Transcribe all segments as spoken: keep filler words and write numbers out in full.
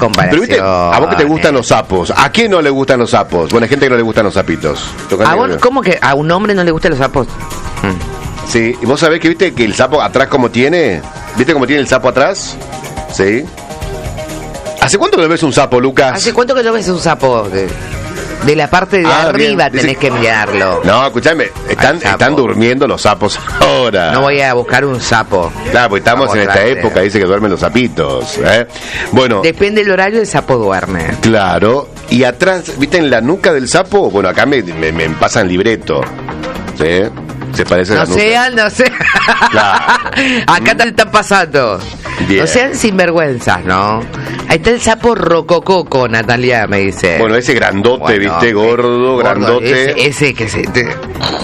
comparación. Pero viste, a vos que te gustan los sapos, ¿a quién no le gustan los sapos? Bueno, hay gente que no le gustan los sapitos. ¿A vos, ¿Cómo que a un hombre no le gustan los sapos? Hmm. Sí, y vos sabés que viste que el sapo atrás como tiene, ¿viste cómo tiene el sapo atrás? Sí. ¿Hace cuánto que no ves un sapo, Lucas? ¿Hace cuánto que no ves un sapo? De, de la parte de ah, arriba bien. Tenés Dice... que mirarlo. No, escuchame, están, están durmiendo los sapos ahora. No voy a buscar un sapo. Claro, porque estamos Vamos en esta grande. época, dice que duermen los sapitos. ¿eh? Bueno. Depende del horario, el sapo duerme. Claro, y atrás, ¿viste en la nuca del sapo? Bueno, acá me, me, me pasan libreto. ¿Sí? Se parece no a la sean, no sean. Claro. Acá te están pasando. Bien. No sean sinvergüenzas, ¿no? Ahí está el sapo rocococo, Natalia, me dice. Bueno, ese grandote, bueno, ¿viste? Gordo, gordo, grandote. Ese, ese que se... Te...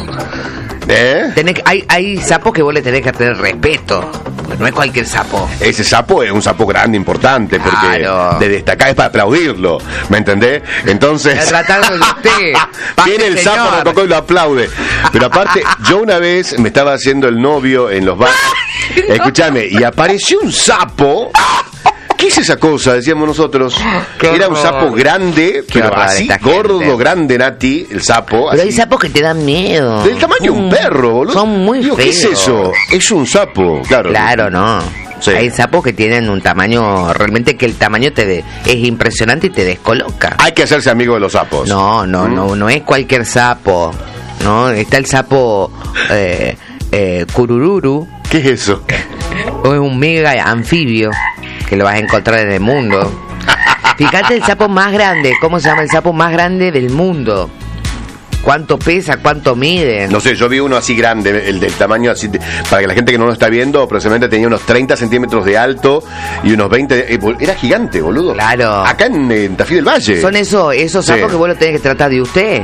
¿Eh? Tenés, hay, hay sapos que vos le tenés que tener respeto. No es cualquier sapo. Ese sapo es un sapo grande, importante, porque claro. de destacar es para aplaudirlo, ¿me entendés? Entonces... Tratando de usted. Viene el señor. sapo rococó y lo aplaude. Pero aparte, yo una vez me estaba haciendo el novio en los bares. No. Escúchame, y apareció un sapo... ¿Qué es esa cosa? Decíamos nosotros. Era un sapo grande, Qué pero así, gordo, gente. grande, Nati, el sapo. Pero así. hay sapos que te dan miedo. Del tamaño de un perro, boludo. Son muy Digo, feos. ¿qué es eso? Es un sapo, claro. Claro, no. Sí. Hay sapos que tienen un tamaño, realmente que el tamaño te de, es impresionante y te descoloca. Hay que hacerse amigo de los sapos. No, no, ¿Mm? no, no es cualquier sapo. No, está el sapo eh, eh, curururu. ¿Qué es eso? O es un mega anfibio que lo vas a encontrar en el mundo. Fíjate el sapo más grande. ¿Cómo se llama el sapo más grande del mundo? ¿Cuánto pesa? ¿Cuánto mide? No sé, yo vi uno así grande, el del tamaño así, de, para que la gente que no lo está viendo, aproximadamente tenía unos treinta centímetros de alto y unos veinte... Eh, era gigante, boludo. Claro. Acá en, en Tafí del Valle. Son eso, esos sapos sí. que vos lo tenés que tratar de usted.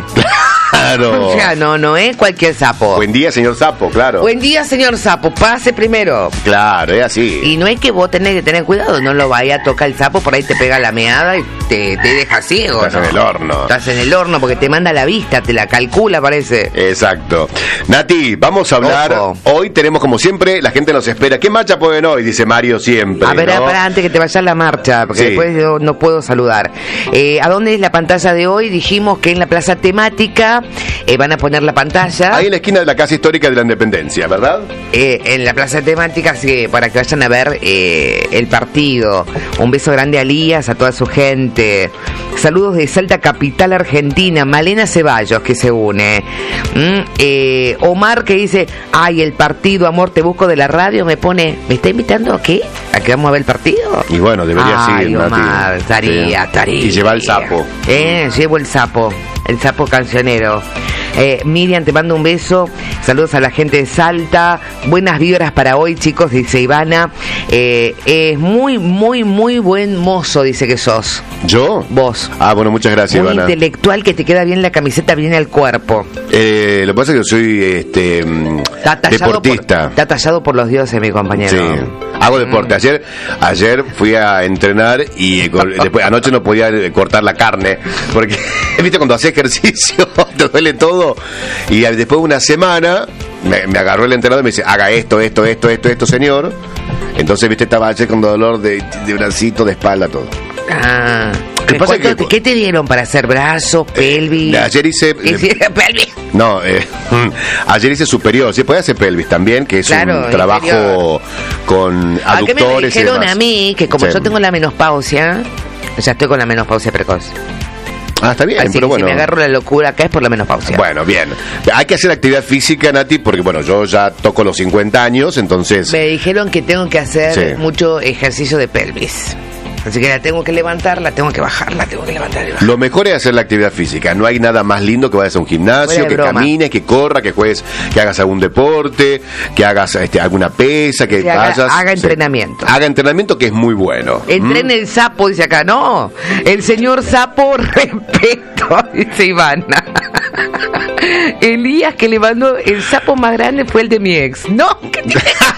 Claro. O sea, no, no es cualquier sapo. Buen día, señor sapo, claro. Buen día, señor sapo, pase primero. Claro, es así. Y no es que vos tenés que tener cuidado, no lo vaya a tocar el sapo, por ahí te pega la meada y te, te deja ciego. Estás ¿no? en el horno. Estás en el horno porque te manda la vista, te la calcula, parece. Exacto. Nati, vamos a hablar. Ojo. Hoy tenemos, como siempre, la gente nos espera. ¿Qué marcha pueden hoy? Dice Mario siempre. A ver, ¿no? para antes que te vayas la marcha, porque sí. después yo no puedo saludar. Eh, ¿A dónde es la pantalla de hoy? Dijimos que en la plaza temática eh, van a poner la pantalla. Ahí en la esquina de la Casa Histórica de la Independencia, ¿verdad? Eh, en la plaza temática, así que para que vayan a ver eh, el partido. Un beso grande a Lías, a toda su gente. Saludos de Salta Capital, Argentina. Malena Ceballos, que se une. Mm, eh, Omar, que dice, ay, el partido, amor, te busco de la radio. Me pone, ¿me está invitando a qué? ¿A que vamos a ver el partido? Y bueno, debería ay, seguir, Omar, estaría, sí. estaría. Y lleva el sapo. Eh, llevo el sapo. El sapo cancionero. Eh, Miriam, te mando un beso. Saludos a la gente de Salta. Buenas vibras para hoy, chicos, dice Ivana. Eh, es muy, muy, muy buen mozo, dice que sos. ¿Yo? Vos. Ah, bueno, muchas gracias, muy Ivana. Intelectual, que te queda bien la camiseta, bien al cuerpo. Eh, lo que pasa es que yo soy este deportista. Por, está tallado por los dioses, mi compañero. Sí. Hago deporte. Ayer, ayer fui a entrenar y después anoche no podía cortar la carne porque viste cuando haces ejercicio te duele todo y después de una semana me, me agarró el entrenador y me dice haga esto, esto, esto, esto, esto, señor. Entonces viste estaba ayer con dolor de, de bracito, de espalda, todo. Ah. ¿Qué, pasa que, ¿Qué te dieron para hacer brazos, pelvis? Eh, ayer hice... Eh, ¿Pelvis? No, eh, ayer hice superior. Sí, podía hacer pelvis también, que es claro, un trabajo inferior. Con aductores. ¿A qué me dijeron y demás? A mí que como sí. yo tengo la menopausia, ya estoy con la menopausia precoz. Ah, está bien, así pero que bueno. Si me agarro la locura acá es por la menopausia. Bueno, bien. Hay que hacer actividad física, Nati, porque bueno, yo ya toco los cincuenta años, entonces... Me dijeron que tengo que hacer sí. mucho ejercicio de pelvis. Así que la tengo que levantar, la tengo que bajar, la tengo que levantar y bajar. Lo mejor es hacer la actividad física. No hay nada más lindo que vayas a un gimnasio, que broma. camines, que corras, que juegues, que hagas algún deporte, que hagas este, alguna pesa, que, que vayas... Haga, haga entrenamiento. Sí. Haga entrenamiento, que es muy bueno. Entrene ¿Mm? el sapo, dice acá. No, el señor sapo, respeto, dice Ivana. Elías, que le mandó el sapo más grande fue el de mi ex. No, ¿qué te...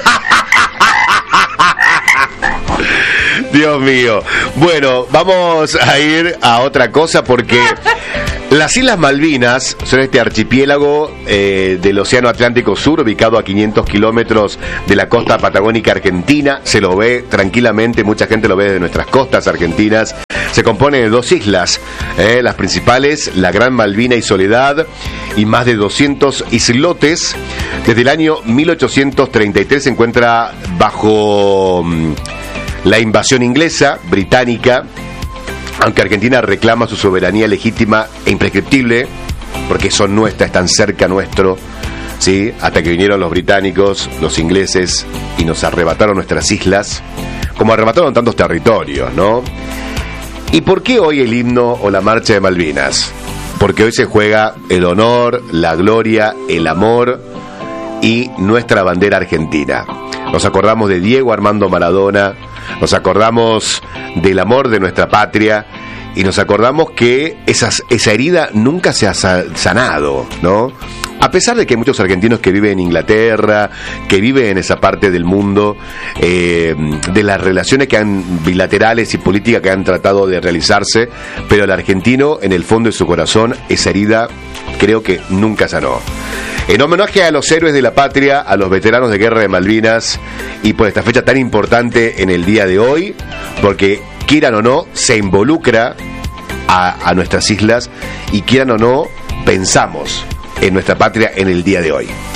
Dios mío. Bueno, vamos a ir a otra cosa porque las Islas Malvinas son este archipiélago eh, del Océano Atlántico Sur, ubicado a quinientos kilómetros de la costa patagónica argentina. Se lo ve tranquilamente, mucha gente lo ve de nuestras costas argentinas. se compone de dos islas, eh, las principales, la Gran Malvina y Soledad, y más de doscientos islotes. Desde el año mil ochocientos treinta y tres se encuentra bajo mm, la invasión inglesa, británica, aunque Argentina reclama su soberanía legítima e imprescriptible, porque son nuestras, están cerca nuestro, ¿sí? Hasta que vinieron los británicos, los ingleses, y nos arrebataron nuestras islas, como arrebataron tantos territorios, ¿no? ¿Y por qué hoy el himno o la marcha de Malvinas? Porque hoy se juega el honor, la gloria, el amor y nuestra bandera argentina. Nos acordamos de Diego Armando Maradona, nos acordamos del amor de nuestra patria y nos acordamos que esas, esa herida nunca se ha sanado, ¿no? A pesar de que hay muchos argentinos que viven en Inglaterra, que viven en esa parte del mundo, eh, de las relaciones que han bilaterales y políticas que han tratado de realizarse, pero el argentino, en el fondo de su corazón, esa herida creo que nunca sanó. En homenaje a los héroes de la patria, a los veteranos de guerra de Malvinas, y por esta fecha tan importante en el día de hoy, porque quieran o no, se involucra a, a nuestras islas, y quieran o no, pensamos en nuestra patria en el día de hoy.